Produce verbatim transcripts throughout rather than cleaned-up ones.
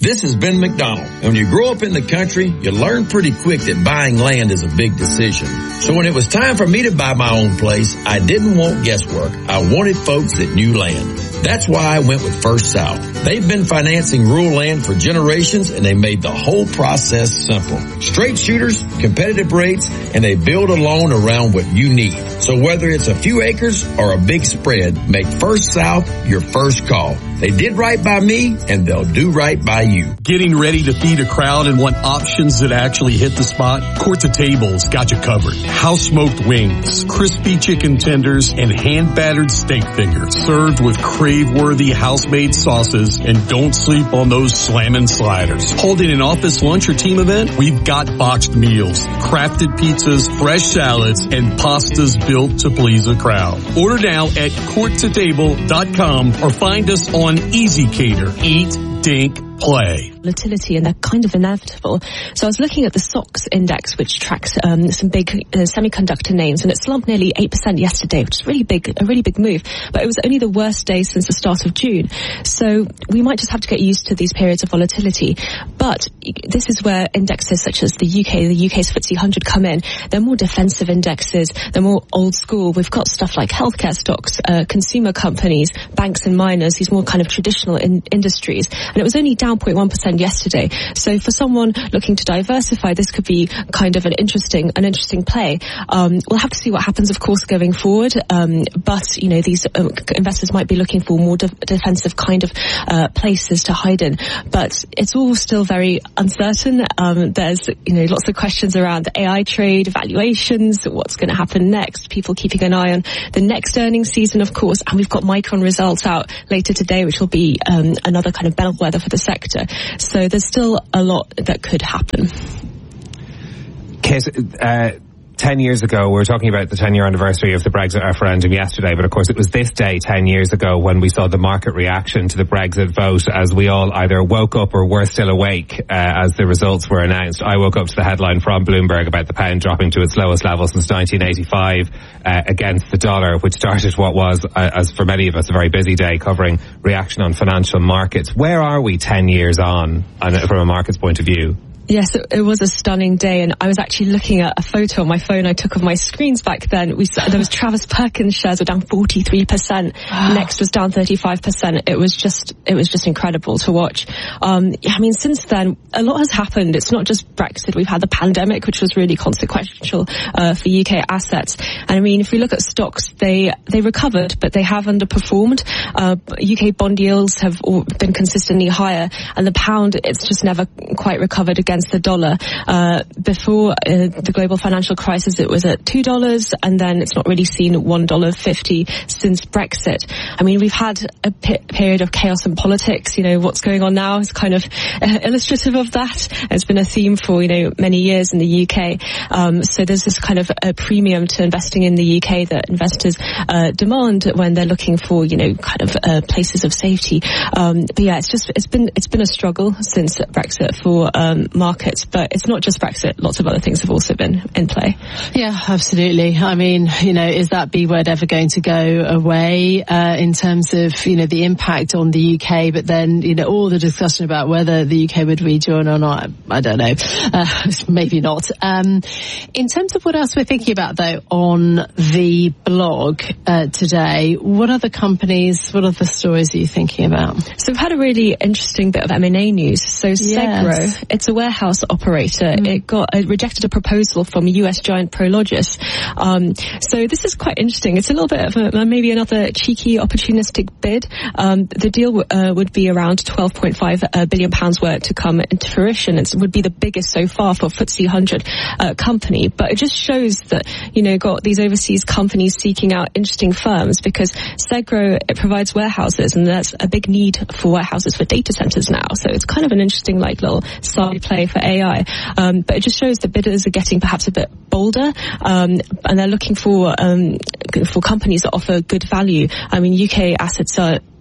This is Ben McDonald. When you grow up in the country, you learn pretty quick that buying land is a big decision. So when it was time for me to buy my own place, I didn't want guesswork. I wanted folks that knew land. That's why I went with First South. They've been financing rural land for generations, and they made the whole process simple. Straight shooters, competitive rates, and they build a loan around what you need. So whether it's a few acres or a big spread, make First South your first call. They did right by me, and they'll do right by you. Getting ready to feed a crowd and want options that actually hit the spot? Court to Table's got you covered. House-smoked wings, crispy chicken tenders, and hand-battered steak fingers. Served with crave-worthy house-made sauces, and don't sleep on those slammin' sliders. Holding an office lunch or team event? We've got boxed meals, crafted pizzas, fresh salads, and pastas built to please a crowd. Order now at court to table dot com or find us on Easy Cater. Eat, Dink, Play. Volatility, and they're kind of inevitable. So I was looking at the S O X index, which tracks um, some big uh, semiconductor names, and it slumped nearly eight percent yesterday, which is really big, a really big move. But it was only the worst day since the start of June. So we might just have to get used to these periods of volatility. But this is where indexes such as the U K, the U K's F T S E one hundred come in. They're more defensive indexes. They're more old school. We've got stuff like healthcare stocks, uh, consumer companies, banks and miners, these more kind of traditional in- industries. And it was only down zero point one percent yesterday. So for someone looking to diversify, this could be kind of an interesting, an interesting play. Um, we'll have to see what happens, of course, going forward. Um, but, you know, these uh, investors might be looking for more de- defensive kind of uh, places to hide in. But it's all still very uncertain. Um, there's, you know, lots of questions around A I trade, valuations, what's going to happen next, people keeping an eye on the next earnings season, of course. And we've got Micron results out later today, which will be um, another kind of bellwether for the sector. So there's still a lot that could happen. Kit, uh, ten years ago, we were talking about the ten-year anniversary of the Brexit referendum yesterday, but of course it was this day ten years ago when we saw the market reaction to the Brexit vote, as we all either woke up or were still awake uh, as the results were announced. I woke up to the headline from Bloomberg about the pound dropping to its lowest level since nineteen eighty-five uh, against the dollar, which started what was, uh, as for many of us, a very busy day covering reaction on financial markets. Where are we ten years on, on from a market's point of view? Yes, it, it was a stunning day, and I was actually looking at a photo on my phone I took of my screens back then. We saw, there was Travis Perkins shares were down forty-three percent. Next was down thirty-five percent. It was just, it was just incredible to watch. Um, I mean, since then, a lot has happened. It's not just Brexit. We've had the pandemic, which was really consequential uh, for U K assets. And I mean, if we look at stocks, they they recovered, but they have underperformed. Uh, U K bond yields have all been consistently higher, and the pound, it's just never quite recovered again the dollar. Uh, before uh, the global financial crisis, it was at two dollars, and then it's not really seen one dollar fifty since Brexit. I mean, we've had a p- period of chaos in politics. You know, what's going on now is kind of uh, illustrative of that. It's been a theme for, you know, many years in the U K. Um, so there's this kind of a premium to investing in the U K that investors uh, demand when they're looking for, you know, kind of uh, places of safety. Um, but yeah, it's just, it's been, it's been a struggle since Brexit for um, markets, but it's not just Brexit. Lots of other things have also been in play. Yeah, absolutely. I mean, you know, is that B word ever going to go away uh, in terms of, you know, the impact on the U K? But then, you know, all the discussion about whether the U K would rejoin or not, I don't know. Uh, maybe not. Um, in terms of what else we're thinking about, though, on the blog uh, today, what other companies, what other stories are you thinking about? So we've had a really interesting bit of M and A news. So yes. Segro, it's a warehouse operator. Mm. It got uh, rejected a proposal from U S giant Prologis. Um, so this is quite interesting. It's a little bit of a, maybe another cheeky, opportunistic bid. Um, the deal uh, would be around twelve point five uh, billion pounds worth to come into fruition. It would be the biggest so far for F T S E one hundred uh, company. But it just shows that, you know, got these overseas companies seeking out interesting firms, because Segro, it provides warehouses, and there's a big need for warehouses for data centers now. So it's kind of an interesting, like, little side play for A I. Um, but it just shows that bidders are getting perhaps a bit bolder, um, and they're looking for um, for companies that offer good value. I mean, U K assets are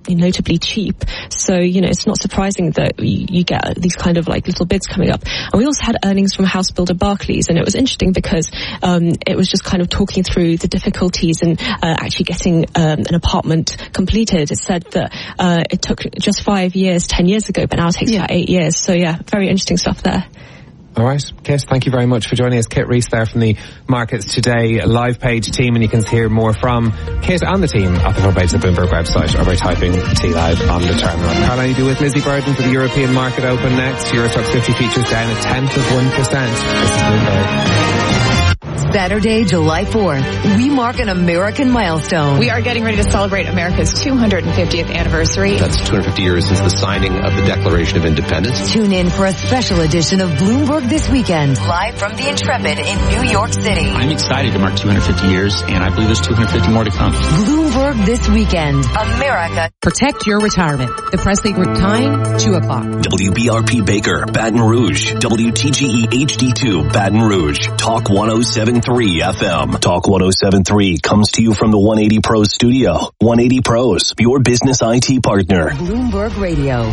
notably cheap. So, you know, it's not surprising that you, you get these kind of like little bids coming up. And we also had earnings from house builder Barclays, and it was interesting because um, it was just kind of talking through the difficulties in uh, actually getting um, an apartment completed. It said that uh, it took just five years, ten years ago, but now it takes yeah. about eight years. So yeah, very interesting stuff there. All right, Kit, thank you very much for joining us. Kit Reese there from the Markets Today live page team, and you can hear more from Kit and the team at the front page of the Bloomberg website or by typing T Live on the terminal. Caroline, you be with Lizzie Burden for the European market open next. Euro Stoxx fifty futures down a tenth of one percent. This is Bloomberg. Saturday, July fourth, we mark an American milestone. We are getting ready to celebrate America's two hundred fiftieth anniversary. That's two hundred fifty years since the signing of the Declaration of Independence. Tune in for a special edition of Bloomberg This Weekend, live from the Intrepid in New York City. I'm excited to mark two hundred fifty years, and I believe there's two hundred fifty more to come. Bloomberg This Weekend, America. Protect your retirement. The Presley Group time, two o'clock. W B R P Baker, Baton Rouge. W T G E H D two, Baton Rouge. Talk one oh seven point three F M. Talk one oh seven point three comes to you from the one eighty Pros studio. one eighty Pros, your business I T partner. Bloomberg Radio.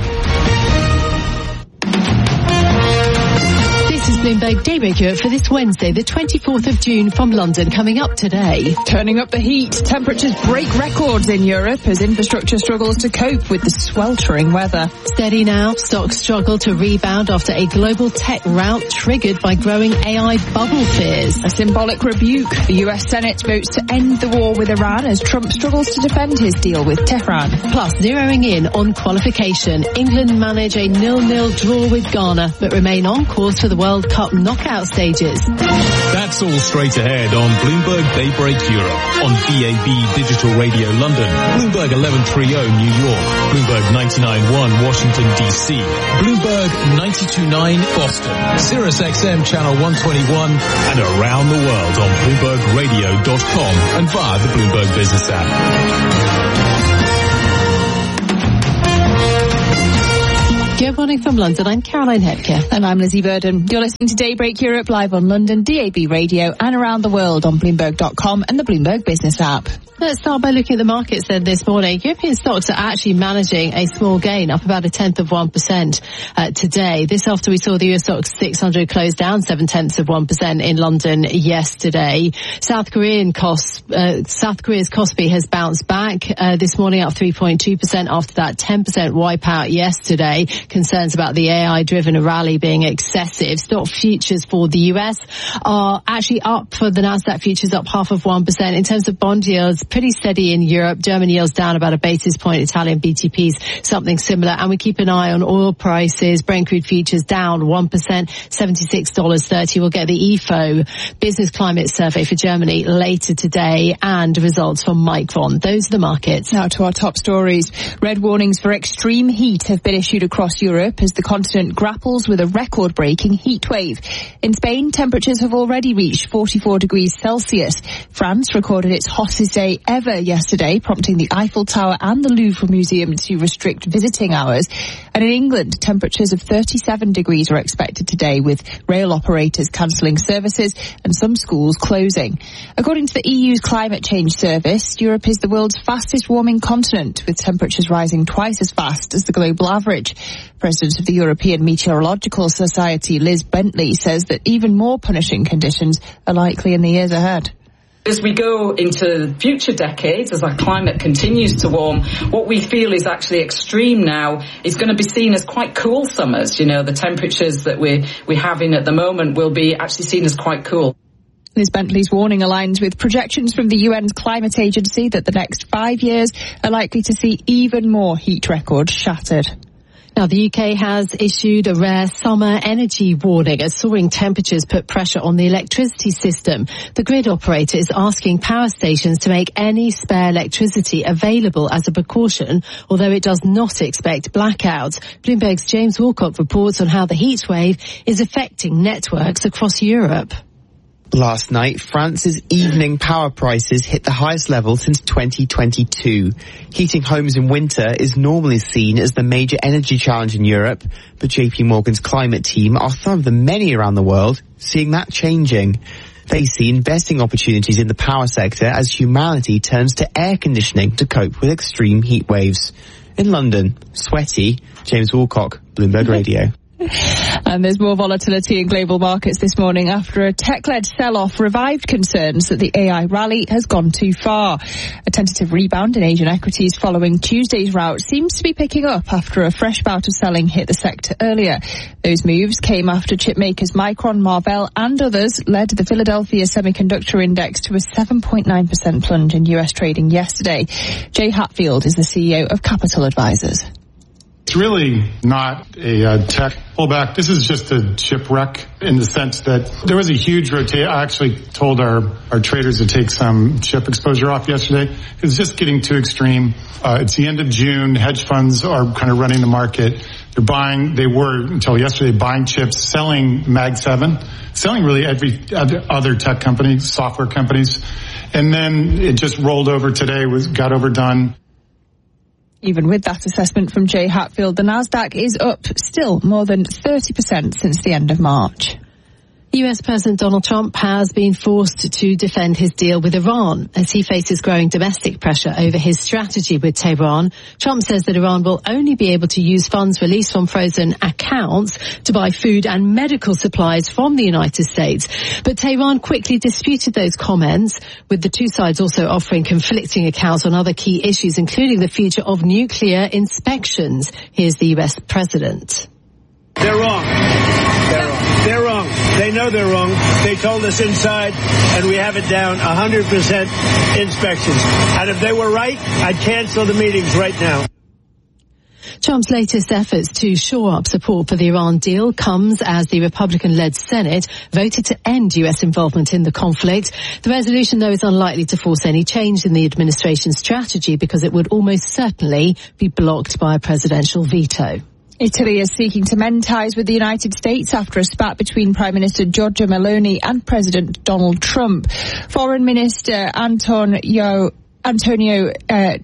This is Bloomberg Daybreak Europe for this Wednesday, the twenty-fourth of June from London. Coming up today. Turning up the heat. Temperatures break records in Europe as infrastructure struggles to cope with the sweltering weather. Steady now. Stocks struggle to rebound after a global tech rout triggered by growing A I bubble fears. A symbolic rebuke. The U S Senate votes to end the war with Iran as Trump struggles to defend his deal with Tehran. Plus, zeroing in on qualification. England manage a nil-nil draw with Ghana, but remain on course for the World Cup knockout stages. That's all straight ahead on Bloomberg Daybreak Europe, on D A B Digital Radio London, Bloomberg eleven thirty New York, Bloomberg ninety-nine point one Washington D C, Bloomberg ninety-two point nine Boston, Sirius X M Channel one twenty-one, and around the world on Bloomberg Radio dot com and via the Bloomberg Business app. Good morning from London. I'm Caroline Hepker. And I'm Lizzie Burden. You're listening to Daybreak Europe live on London, D A B Radio, and around the world on Bloomberg dot com and the Bloomberg Business app. Let's start by looking at the markets then this morning. European stocks are actually managing a small gain, up about a tenth of one percent uh, today. This after we saw the Euro Stoxx six hundred close down seven tenths of one percent in London yesterday. South Korean costs, uh, South Korea's Kospi has bounced back uh, this morning, up three point two percent after that ten percent wipeout yesterday. Concerns about the A I-driven rally being excessive. Stock futures for the U S are actually up for the Nasdaq futures, up half of one percent. In terms of bond yields, pretty steady in Europe. German yields down about a basis point. Italian B T Ps something similar. And we keep an eye on oil prices. Brent crude futures down one percent, seventy-six dollars thirty. We'll get the I F O Business Climate Survey for Germany later today and results from Micron. Those are the markets. Now to our top stories. Red warnings for extreme heat have been issued across Europe as the continent grapples with a record-breaking heat wave. In Spain, temperatures have already reached forty-four degrees Celsius. France recorded its hottest day ever yesterday, prompting the Eiffel Tower and the Louvre Museum to restrict visiting hours. And in England, temperatures of thirty-seven degrees are expected today, with rail operators cancelling services and some schools closing. According to the E U's Climate Change Service, Europe is the world's fastest warming continent, with temperatures rising twice as fast as the global average. President of the European Meteorological Society, Liz Bentley, says that even more punishing conditions are likely in the years ahead. As we go into future decades, as our climate continues to warm, what we feel is actually extreme now is going to be seen as quite cool summers. You know, the temperatures that we're, we're having at the moment will be actually seen as quite cool. Liz Bentley's warning aligns with projections from the U N's climate agency that the next five years are likely to see even more heat records shattered. Now, the U K has issued a rare summer energy warning as soaring temperatures put pressure on the electricity system. The grid operator is asking power stations to make any spare electricity available as a precaution, although it does not expect blackouts. Bloomberg's James Walcott reports on how the heat wave is affecting networks across Europe. Last night, France's evening power prices hit the highest level since twenty twenty-two. Heating homes in winter is normally seen as the major energy challenge in Europe, but J P Morgan's climate team are some of the many around the world seeing that changing. They see investing opportunities in the power sector as humanity turns to air conditioning to cope with extreme heat waves. In London, sweaty, James Woolcock, Bloomberg Radio. And there's more volatility in global markets this morning after a tech-led sell-off revived concerns that the A I rally has gone too far. A tentative rebound in Asian equities following Tuesday's rout seems to be picking up after a fresh bout of selling hit the sector earlier. Those moves came after chip makers Micron, Marvell and others led the Philadelphia Semiconductor Index to a seven point nine percent plunge in U S trading yesterday. Jay Hatfield is the C E O of Capital Advisors. It's really not a uh, tech pullback. This is just a shipwreck in the sense that there was a huge rotation. I actually told our, our traders to take some chip exposure off yesterday. It's just getting too extreme. Uh, it's the end of June. Hedge funds are kind of running the market. They're buying, they were until yesterday buying chips, selling Mag seven, selling really every other tech company, software companies. And then it just rolled over today, was got overdone. Even with that assessment from Jay Hatfield, the Nasdaq is up still more than thirty percent since the end of March. U S President Donald Trump has been forced to defend his deal with Iran as he faces growing domestic pressure over his strategy with Tehran. Trump says that Iran will only be able to use funds released from frozen accounts to buy food and medical supplies from the United States. But Tehran quickly disputed those comments, with the two sides also offering conflicting accounts on other key issues, including the future of nuclear inspections. Here's the U S President. They're wrong. They're wrong. They're wrong. They know they're wrong. They told us inside, and we have it down, one hundred percent inspections. And if they were right, I'd cancel the meetings right now. Trump's latest efforts to shore up support for the Iran deal comes as the Republican-led Senate voted to end U S involvement in the conflict. The resolution, though, is unlikely to force any change in the administration's strategy because it would almost certainly be blocked by a presidential veto. Italy is seeking to mend ties with the United States after a spat between Prime Minister Giorgia Meloni and President Donald Trump. Foreign Minister Antonio, Antonio uh,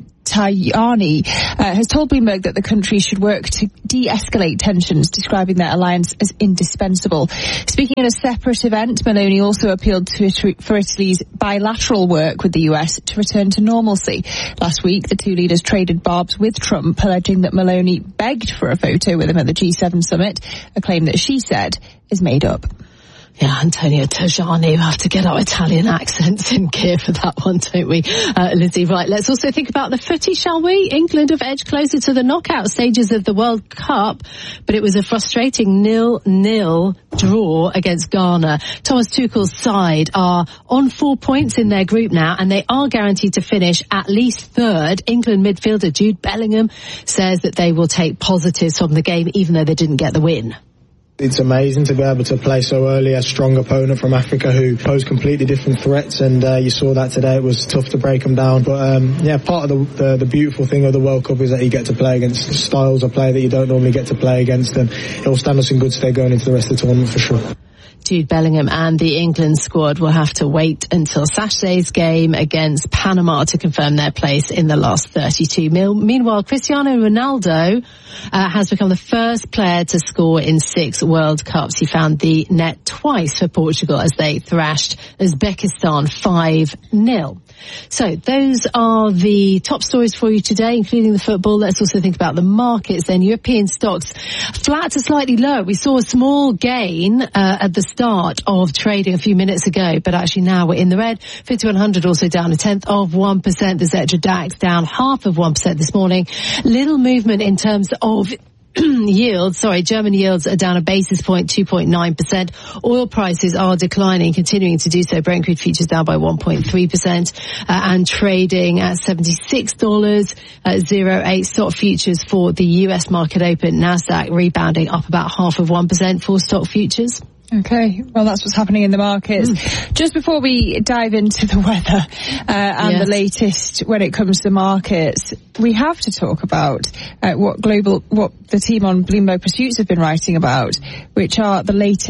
Tajani uh, has told Bloomberg that the country should work to de-escalate tensions, describing their alliance as indispensable. Speaking at a separate event, Meloni also appealed to Italy for Italy's bilateral work with the U S to return to normalcy. Last week, the two leaders traded barbs with Trump, alleging that Meloni begged for a photo with him at the G seven summit, a claim that she said is made up. Yeah, Antonio Tajani, we have to get our Italian accents in gear for that one, don't we, uh, Lizzie? Right, let's also think about the footy, shall we? England have edged closer to the knockout stages of the World Cup, but it was a frustrating nil-nil draw against Ghana. Thomas Tuchel's side are on four points in their group now, and they are guaranteed to finish at least third. England midfielder Jude Bellingham says that they will take positives from the game, even though they didn't get the win. It's amazing to be able to play so early a strong opponent from Africa who pose completely different threats, and uh, you saw that today. It was tough to break them down, but um, yeah, part of the, the the beautiful thing of the World Cup is that you get to play against styles of play that you don't normally get to play against, and it will stand us in good stead going into the rest of the tournament for sure. Jude Bellingham and the England squad will have to wait until Saturday's game against Panama to confirm their place in the last thirty-two. Meanwhile, Cristiano Ronaldo uh, has become the first player to score in six World Cups. He found the net twice for Portugal as they thrashed Uzbekistan five nil. So those are the top stories for you today, including the football. Let's also think about the markets then. European stocks flat to slightly low. We saw a small gain uh, at the start of trading a few minutes ago, but actually now we're in the red. fifty one hundred also down a tenth of one percent. The Xetra DAX down half of one percent this morning. Little movement in terms of yields, sorry, German yields are down a basis point, two point nine percent. Oil prices are declining, continuing to do so. Brent crude futures down by one point three percent uh, and trading at seventy-six dollars oh eight. Stock futures for the U S market open. Nasdaq rebounding up about half of one percent for stock futures. Okay, well, that's what's happening in the markets. Mm. Just before we dive into the weather uh, and yes. the latest when it comes to markets, we have to talk about uh, what global, what the team on Bloomberg Pursuits have been writing about, which are the latest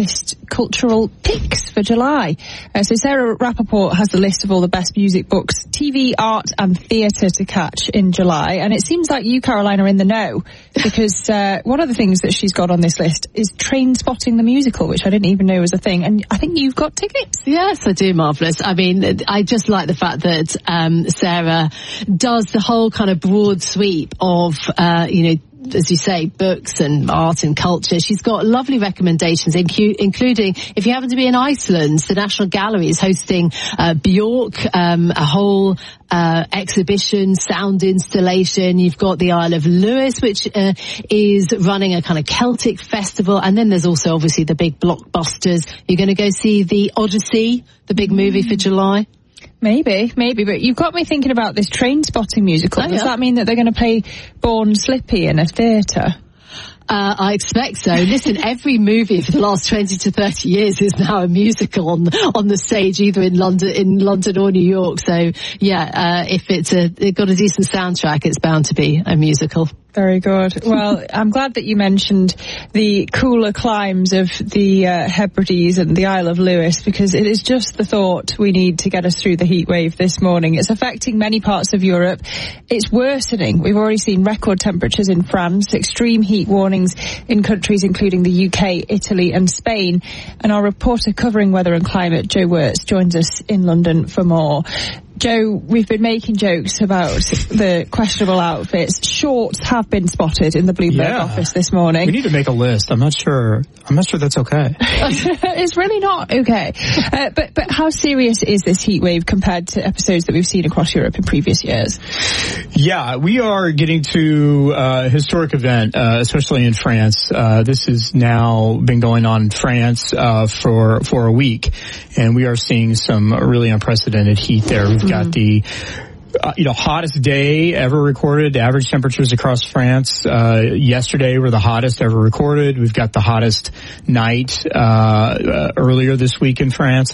cultural picks for July. Uh, so Sarah Rappaport has the list of all the best music, books, T V, art and theatre to catch in July. And it seems like you, Caroline, are in the know, because uh, one of the things that she's got on this list is Trainspotting the musical, which I didn't even know was a thing. And I think you've got tickets. Yes, I do, Marvellous. I mean, I just like the fact that um, Sarah does the whole kind of broad sweep of, uh, you know, as you say, books and art and culture. She's got lovely recommendations, incu- including, if you happen to be in Iceland, the National Gallery is hosting uh, Bjork, um, a whole uh, exhibition, sound installation. You've got the Isle of Lewis, which uh, is running a kind of Celtic festival. And then there's also, obviously, the big blockbusters. You're going to go see the Odyssey, the big movie for July? Maybe, maybe, but you've got me thinking about this Trainspotting musical. Oh, Does yeah. that mean that they're going to play Born Slippy in a theatre? Uh, I expect so. Listen, every movie for the last twenty to thirty years is now a musical on on the stage, either in London, in London or New York. So, yeah, uh, if it's a, it got a decent soundtrack, it's bound to be a musical. Very good. Well, I'm glad that you mentioned the cooler climes of the uh, Hebrides and the Isle of Lewis, because it is just the thought we need to get us through the heat wave this morning. It's affecting many parts of Europe. It's worsening. We've already seen record temperatures in France, extreme heat warnings in countries including the U K, Italy and Spain. And our reporter covering weather and climate, Joe Wirtz, joins us in London for more. Joe, we've been making jokes about the questionable outfits. Shorts have been spotted in the Bloomberg yeah. office this morning. We need to make a list. I'm not sure. I'm not sure that's okay. It's really not okay. Uh, but but how serious is this heat wave compared to episodes that we've seen across Europe in previous years? Yeah, we are getting to a historic event, uh, especially in France. Uh, this has now been going on in France uh, for for a week, and we are seeing some really unprecedented heat there. We've got the Uh, you know, hottest day ever recorded. Average temperatures across France uh, yesterday were the hottest ever recorded. We've got the hottest night uh, uh, earlier this week in France.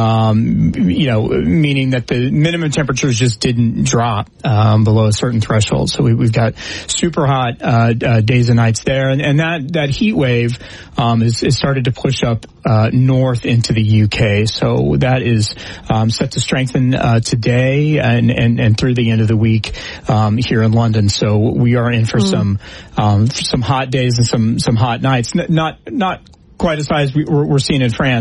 Um, you know, meaning that the minimum temperatures just didn't drop um, below a certain threshold. So we, we've got super hot uh, uh, days and nights there, and, and that that heat wave um, is, is started to push up uh, north into the U K. So that is um, set to strengthen uh, today and and and through the end of the week um, here in London. So we are in for mm. some um, some hot days and some some hot nights. N- not not quite as high as we, we're, we're seeing in France.